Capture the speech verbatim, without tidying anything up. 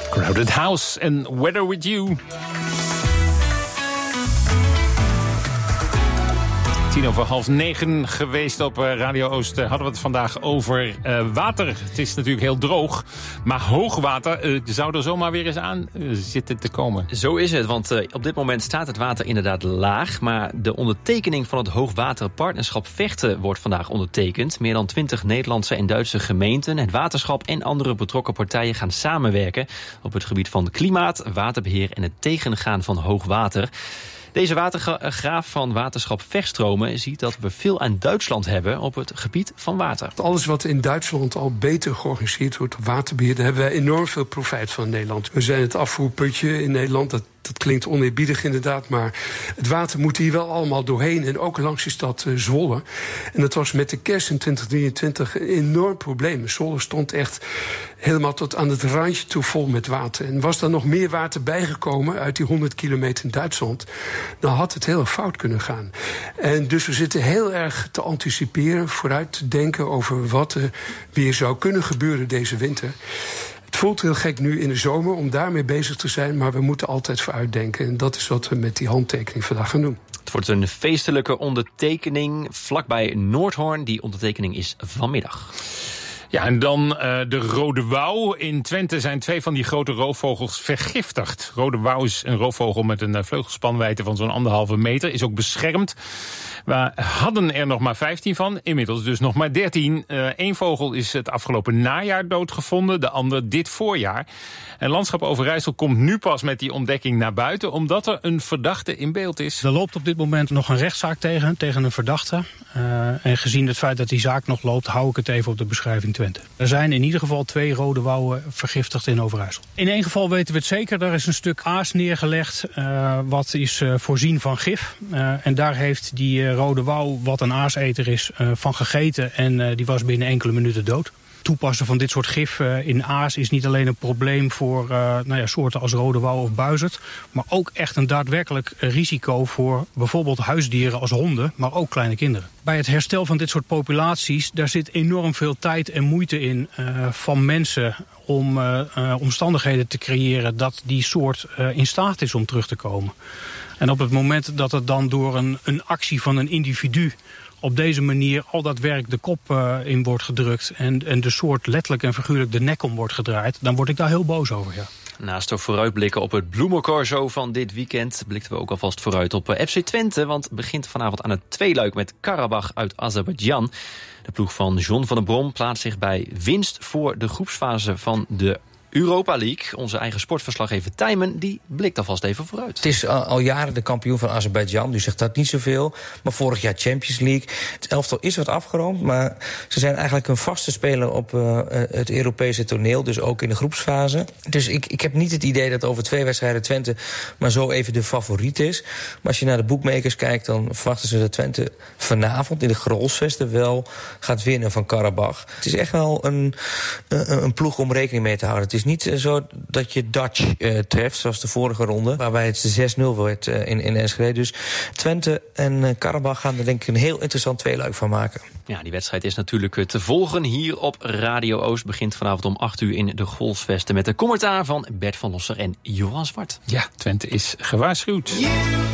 Crowded House en Weather With You. Tien over half negen geweest op Radio Oost. Hadden we het vandaag over uh, water. Het is natuurlijk heel droog. Maar hoogwater uh, zou er zomaar weer eens aan uh, zitten te komen. Zo is het, want uh, op dit moment staat het water inderdaad laag. Maar de ondertekening van het Hoogwaterpartnerschap Vechten wordt vandaag ondertekend. Meer dan twintig Nederlandse en Duitse gemeenten, het waterschap en andere betrokken partijen gaan samenwerken op het gebied van klimaat, waterbeheer en het tegengaan van hoogwater. Deze watergraaf van waterschap Verstromen ziet dat we veel aan Duitsland hebben op het gebied van water. Alles wat in Duitsland al beter georganiseerd wordt op waterbeheer, daar hebben wij enorm veel profijt van in Nederland. We zijn het afvoerputje in Nederland. Dat Dat klinkt oneerbiedig inderdaad, maar het water moet hier wel allemaal doorheen. En ook langs de stad uh, Zwolle. En dat was met de kerst in twintig drieëntwintig een enorm probleem. Zwolle stond echt helemaal tot aan het randje toe vol met water. En was er nog meer water bijgekomen uit die honderd kilometer in Duitsland, dan had het heel fout kunnen gaan. En dus we zitten heel erg te anticiperen, vooruit te denken over wat er weer zou kunnen gebeuren deze winter. Het voelt heel gek nu in de zomer om daarmee bezig te zijn, maar we moeten altijd vooruitdenken. En dat is wat we met die handtekening vandaag gaan doen. Het wordt een feestelijke ondertekening vlakbij Noordhoorn. Die ondertekening is vanmiddag. Ja, en dan uh, de rode wouw. In Twente zijn twee van die grote roofvogels vergiftigd. Rode wouw is een roofvogel met een vleugelspanwijdte van zo'n anderhalve meter. Is ook beschermd. We hadden er nog maar vijftien van, inmiddels dus nog maar dertien. Eén uh, vogel is het afgelopen najaar doodgevonden, de ander dit voorjaar. En Landschap Overijssel komt nu pas met die ontdekking naar buiten, omdat er een verdachte in beeld is. Er loopt op dit moment nog een rechtszaak tegen, tegen een verdachte. Uh, en gezien het feit dat die zaak nog loopt, hou ik het even op de beschrijving Twente. Er zijn in ieder geval twee rode wouwen vergiftigd in Overijssel. In één geval weten we het zeker, daar is een stuk aas neergelegd, uh, wat is uh, voorzien van gif. Uh, en daar heeft die uh, rode wouw, wat een aaseter is, uh, van gegeten en uh, die was binnen enkele minuten dood. Toepassen van dit soort gif uh, in aas is niet alleen een probleem voor uh, nou ja, soorten als rode wouw of buizerd, maar ook echt een daadwerkelijk risico voor bijvoorbeeld huisdieren als honden, maar ook kleine kinderen. Bij het herstel van dit soort populaties, daar zit enorm veel tijd en moeite in uh, van mensen om uh, uh, omstandigheden te creëren dat die soort uh, in staat is om terug te komen. En op het moment dat het dan door een, een actie van een individu op deze manier al dat werk de kop uh, in wordt gedrukt en, en de soort letterlijk en figuurlijk de nek om wordt gedraaid, dan word ik daar heel boos over, ja. Naast de vooruitblikken op het bloemencorso van dit weekend blikten we ook alvast vooruit op F C Twente, want het begint vanavond aan het tweeluik met Karabach uit Azerbeidzjan. De ploeg van John van der Brom plaatst zich bij winst voor de groepsfase van de Europa League. Onze eigen sportverslaggever Tijmen, die blikt alvast even vooruit. Het is al, al jaren de kampioen van Azerbeidzjan, dus zegt dat niet zoveel. Maar vorig jaar Champions League. Het elftal is wat afgeroomd, maar ze zijn eigenlijk een vaste speler op uh, het Europese toneel, dus ook in de groepsfase. Dus ik, ik heb niet het idee dat over twee wedstrijden Twente maar zo even de favoriet is. Maar als je naar de boekmakers kijkt, dan verwachten ze dat Twente vanavond in de Grolsvesten wel gaat winnen van Karabach. Het is echt wel een, een, een ploeg om rekening mee te houden. Het is niet zo dat je Dutch uh, treft, zoals de vorige ronde, waarbij het zes nul werd uh, in, in Enschede. Dus Twente en uh, Karabach gaan er denk ik een heel interessant tweeluik van maken. Ja, die wedstrijd is natuurlijk te volgen hier op Radio Oost. Begint vanavond om acht uur in de Golfsvesten met de commentaar van Bert van Losser en Johan Zwart. Ja, Twente is gewaarschuwd.